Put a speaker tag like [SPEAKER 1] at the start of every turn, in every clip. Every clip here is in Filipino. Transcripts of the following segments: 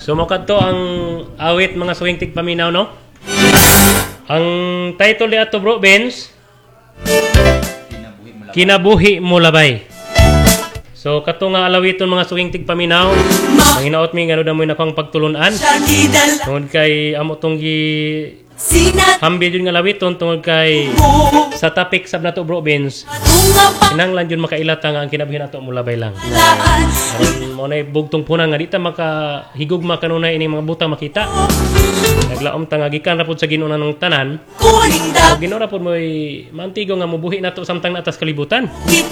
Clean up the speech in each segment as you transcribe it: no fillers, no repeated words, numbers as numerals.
[SPEAKER 1] Sumukad to ang awit mga swing tigpaminaw, no? Ang title ni ato bro, Benz, Kinabuhi mo labay. So kato nga alawiton mga swing tigpaminaw, ang hinaot mi ngano damoy na kang pagtulunan. Tungod kay amo tong gi hambil yun nga lawiton tungod kay sa topic sab nato bro Benz. Kinanglan yun makailata nga ang kinabuhi nato mo labay lang. Aron mo na bugtong punan nga di ta makahigugma kanunay ini mga butang makita. Naglaom ta nga gikan ra pud sa Ginoo ng tanan. O Ginoo ra pud moy mantigo nga mobuhi nato samtang atas kalibutan.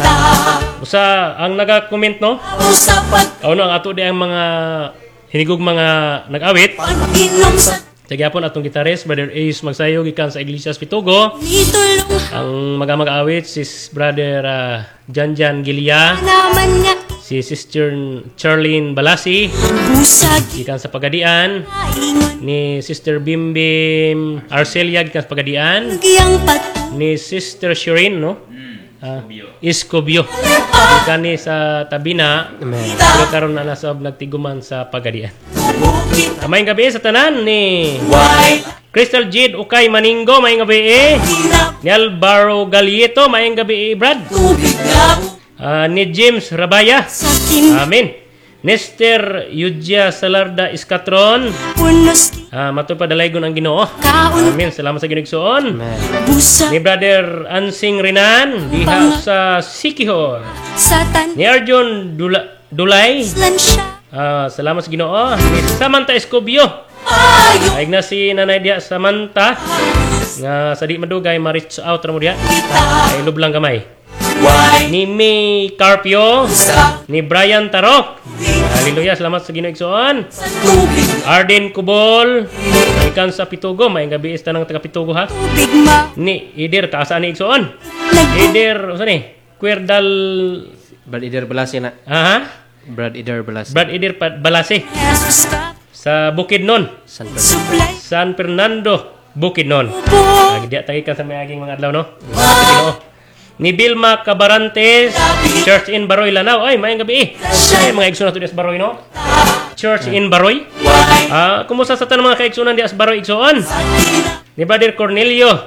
[SPEAKER 1] Usa ang naga-comment no? Ano ang ato di ang mga hinigog mga nag-awit. Tagapon atong gitaris Brother Ace Magsayo gikan sa Iglesias Pitugo. Ang mag-awit si Brother Janjan Gilia. Si Sister Charlene Balasi gikan sa Pagadian, ni Sister Bimbim Arcelia gikan sa Pagadian, ni Sister Shirin no Iskobyo gikan ni sa Tabina, karon na nasab nagtiguman sa Pagadian. Maayong gabi sa tanan ni Crystal Jade Ukay Maninggo, maayong gabi ni Alvaro Galieto, maayong gabi Brad. Ni James Rabaya. Amen. Nester Yudja Salarda Iskatron. Matoy pa dalaygon ang Ginoo. Amen. Salamat sa Ginigsoon. Ni Brother Ansing Rinan diha sa Sikihor. Ni Arjun Dulay. Salamat sa Ginoo. Ni Samantha Escobio. Ay na si Nanay diha Samantha nga sa di madugay ma-reach out ra mo diha. Ay lublang gamay. Ni May Carpio, ni Brian Tarok. Hallelujah, salamat sa Ginoo igsoon. Arden Kubol, ikan sa Pitugo, may gabi is tanang taga Pitugo ha. Ni Idir kaasaan ni igsoon. Idir, usa ni? Querdal
[SPEAKER 2] Brad Idir Balasi na.
[SPEAKER 1] Aha?
[SPEAKER 2] Brad Idir Balasi.
[SPEAKER 1] Brad Idir Balasi. Sa Bukidnon. San Fernando, Bukidnon. Diya tagikan sa may aging mga adlaw no. Ni Bilma Cabarantes, Church in Baroy Lanao. Ay, mayang gabi Ay, mga igsoon nato di sa Baroy no. Church in Baroy. Kumusta sa tanang mga kaigsunan di sa Baroy igsoon? Ni Brother Cornelio.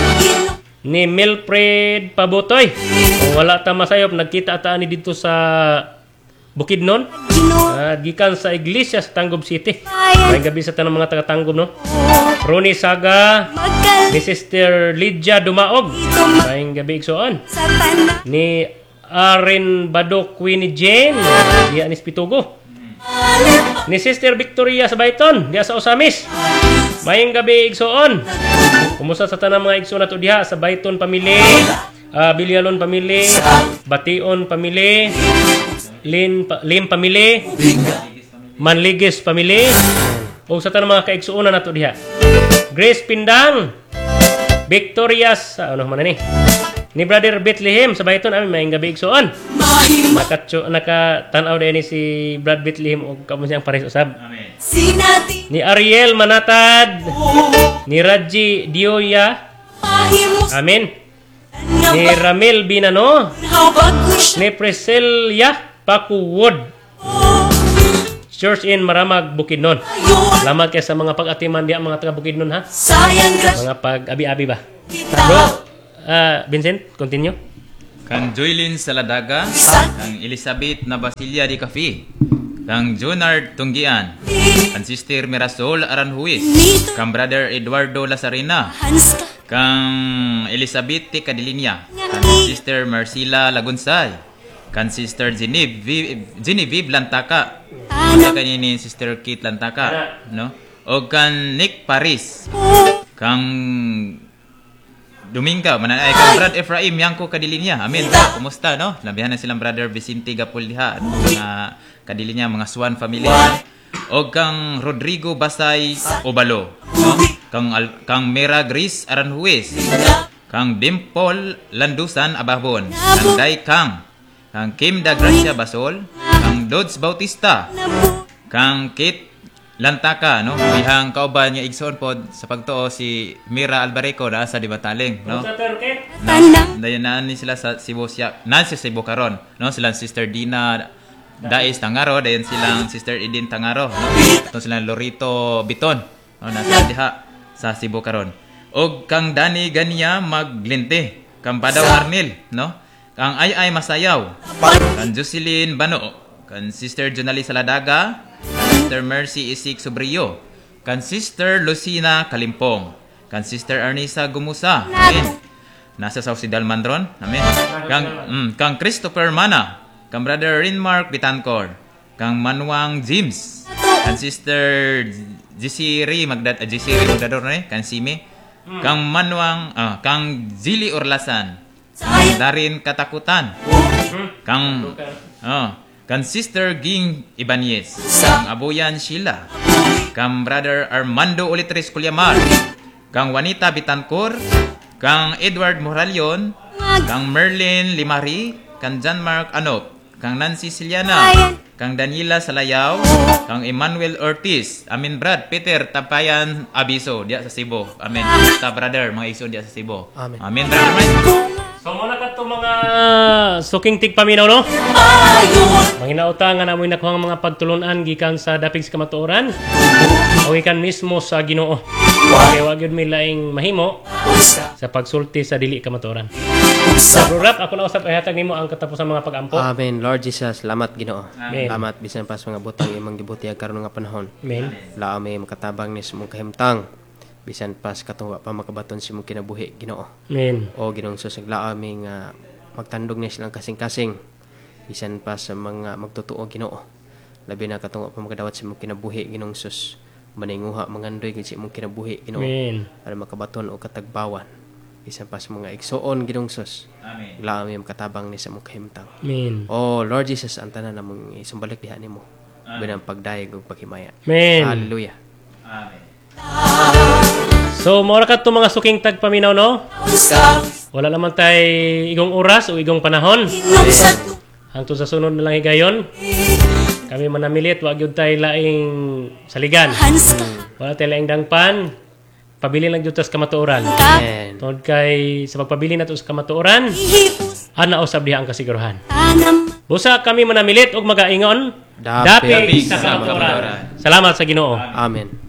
[SPEAKER 1] Ni Milfred Pabutoy. Kung wala ta masayop, nagkita ata ni dito sa Bukidnon. Gikan sa Iglesia sa Tanggob City. May gabi sa tanang mga taga-Tanggob no. Ronnie Saga, ni Sister Lydia Dumaog. May gabi igsoon. Ni Aren Badok Queenie Jane, diya ni Pitugo. Ni Sister Victoria sa Bayton, diya sa Osamis. May gabi igsoon. Kumusta sa tanang mga igsoon nato diha sa Bayton Family, Bilyalon Family, Bation Family, Lim Family, Manligis Family, o sa tanang mga kaigsuonan nato diha. Grace Pindang, Victorias, ano man ni? Ni Brother Bethlehem sa Bayton, amin may gabi igsoon. Nakatanaw din ni si Brad Bethlehem o kamo siyang pares usab. Amen. Ni Ariel Manatad, ni Raji Dioya. Amen. Ni Ramil Binano, ni Priscilla Pakuwod. Church in Maramag, Bukidnon. Salamat kayo sa mga pag-atiman diya mga taga Bukidnon ha. Mga pag-abi-abi ba? Bro, Vincent, continue.
[SPEAKER 3] Kang Joylyn Saladaga, kang Elizabeth Nabasilia di Cafe, kang Junard Tunggian, kang Sister Mirasol Aranhuis, kang Brother Eduardo Lazarena, kang Elizabeth T. Cadilinia, kang Sister Marcela Lagunsay, kang Sister Genevieve Lantaka, kanya ni Sister Kate Lantaka, no? O kang Nick Paris, kang Dominga, mananay kang Brad Ephraim Yanko Kadilinya. Amen. Kumusta no? Labihan na silang Brother Vicente Gapuldiha, mga Kadilinya, mga Swan family. O kang Rodrigo Basay Obalo, no? Kang Mera Grace Aranhues, kang Dimple Landusan Abahbon, kang Day Kang Kim Da Gracia Basol, kang Dodds Bautista, kang Kate Lantaka, no? Bihang kauban niya igsoon pod sa pagtuo si Mira Albareco na sa Dibataling, no? Dayan na ni sila sa Cebu siya, na sa Cebu karon, no? Sila Sister Dina Dais Tangaro, dayon silang Sister Edin Tangaro, no? Ito silang Lorito Biton, no? Nasa diha sa Cebu karon. Og kang Dani Gania Maglinte, kang Badaw Arnil, no? Kang Ay Masayaw, kang Jocelyn Bano, kang Sister Junali Saladaga, kang Sister Mercy Isik Sobrio, kang Sister Lucina Kalimpong, kang Sister Arnisa Gumusa, amen. Nasa South Dalmandron, amen. Kang Christopher Mana, kang Brother Rinmark Bitancor, kang Manwang James, kang Sister Gisiri Magdador na kang Sime, kang Manwang, kang Zili Orlasan, Darin Katakutan, kang Sister Ging Ibanez, kang Abuyan Sheila, kang Brother Armando Olitres Culyamar, kang Juanita Bitancor, kang Edward Moralion, kang Merlin Limari, kang John Mark Anop, kang Nancy Siliana, kang Daniela Salayaw, kang Emmanuel Ortiz, amin Brad Peter Tapayan Abiso diya sa Cebu. Amen. Basta brother, mga iso diya sa Cebu.
[SPEAKER 2] Amen.
[SPEAKER 3] Amen brother. Amen.
[SPEAKER 1] So muna ka itong mga suking tigpaminaw, no? Manginauta nga namoy nakuha ang mga pagtulunan gikan sa dapig sa kamatuoran o ikan mismo sa Ginoo. Kaya wag yun may laing mahimo sa pagsulti sa dili kamatuoran. Sa Rap, ako na usap ihatag nimo ang katapos ng mga pag-ampo.
[SPEAKER 2] Amen. Lord Jesus, salamat Ginoo.
[SPEAKER 1] Amen.
[SPEAKER 2] Salamat bisan pas mga butang imong gibuti karon nga panahon.
[SPEAKER 1] Amen.
[SPEAKER 2] Laam may makatabang ni sa mong kahimtang. Bisan pas katong wa pa makabaton si mong kinabuhi Ginoo.
[SPEAKER 1] Amen.
[SPEAKER 2] O Ginoong Sus, naglaam may nga magtandog ni silang kasing-kasing. Bisan pa sa mga magtotoo Ginoo. Labi na katong wa pa makadawat si mong kinabuhi Ginoong Sus. Maninguha mangandoy gid si mong kinabuhi Ginoo.
[SPEAKER 1] Amen.
[SPEAKER 2] Para makabaton o katagbawan. Bisan pa sa mga igsoon Ginoong Sus.
[SPEAKER 3] Amen.
[SPEAKER 2] Laam may makatabang ni sa mong kahimtang.
[SPEAKER 1] Amen.
[SPEAKER 2] Oh Lord Jesus, ang tanan namong isumbalik diha nimo. Binang pagdayeg ug paghimaya.
[SPEAKER 1] Amen.
[SPEAKER 2] Hallelujah.
[SPEAKER 3] Amen.
[SPEAKER 1] So, mora ka itong mga suking tagpaminaw, no? Wala naman tayo igong oras o igong panahon. Hangtod sa sunod na lang higayon. Kami manamilit, wag yun tayo laing saligan. Wala tayo laing dangpan. Pabili lang dito sa kamatuoran.
[SPEAKER 2] Amen.
[SPEAKER 1] Tungod kay sa pagpabili na ito sa kamatuoran, nausab diha ang kasiguruhan. Busa kami manamilit og magaingon, dapig sa kamatuoran. Salamat sa Ginoo.
[SPEAKER 2] Amen.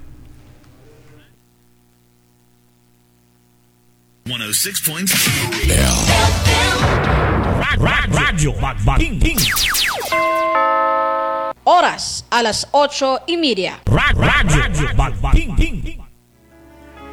[SPEAKER 4] 106.7 Radyo Magbating.
[SPEAKER 5] Oras, alas 8:30.
[SPEAKER 4] Radyo Magbating.